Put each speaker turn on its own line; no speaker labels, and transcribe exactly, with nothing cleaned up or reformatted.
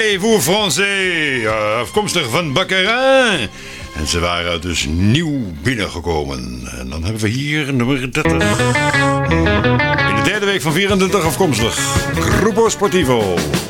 Parlez-vous français? Uh, afkomstig van Baccarat. En ze waren dus nieuw binnengekomen. En dan hebben we hier nummer dertig. In de derde week van vierentwintig afkomstig. Grupo Sportivo.